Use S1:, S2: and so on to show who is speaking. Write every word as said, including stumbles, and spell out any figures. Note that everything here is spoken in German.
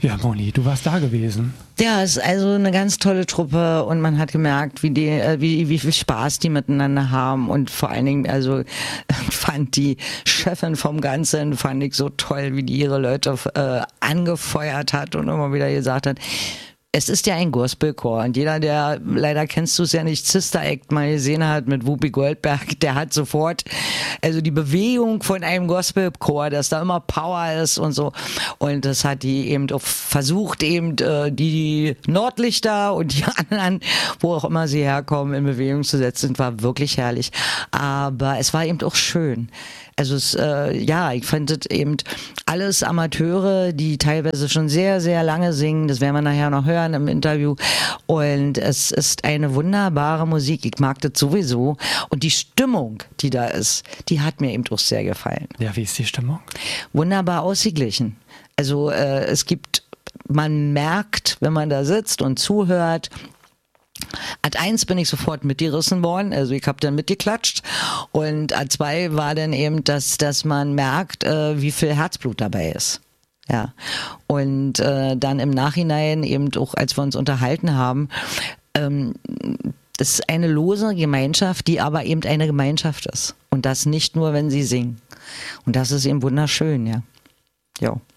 S1: Ja, Moni, du warst da gewesen.
S2: Ja, es ist also eine ganz tolle Truppe und man hat gemerkt, wie die, äh, wie, wie viel Spaß die miteinander haben und vor allen Dingen, also fand die Chefin vom Ganzen, fand ich so toll, wie die ihre Leute äh, angefeuert hat und immer wieder gesagt hat, es ist ja ein Gospelchor und jeder, der, leider kennst du es ja nicht, Sister Act mal gesehen hat mit Whoopi Goldberg, der hat sofort, also die Bewegung von einem Gospelchor, dass da immer Power ist und so, und das hat die eben auch versucht, eben äh, die Nordlichter und die anderen, wo auch immer sie herkommen, in Bewegung zu setzen, war wirklich herrlich, aber es war eben auch schön. Also es, äh, ja, ich fand es eben alles Amateure, die teilweise schon sehr, sehr lange singen. Das werden wir nachher noch hören im Interview. Und es ist eine wunderbare Musik. Ich mag das sowieso. Und die Stimmung, die da ist, die hat mir eben auch sehr gefallen.
S1: Ja, wie ist die Stimmung?
S2: Wunderbar ausgeglichen. Also äh, es gibt, man merkt, wenn man da sitzt und zuhört, Ad eins bin ich sofort mitgerissen worden, also ich habe dann mitgeklatscht, und Ad zwei war dann eben, dass, dass man merkt, äh, wie viel Herzblut dabei ist. Ja, und äh, dann im Nachhinein eben auch, als wir uns unterhalten haben, ähm, das ist eine lose Gemeinschaft, die aber eben eine Gemeinschaft ist, und das nicht nur, wenn sie singen, und das ist eben wunderschön, ja. Ja.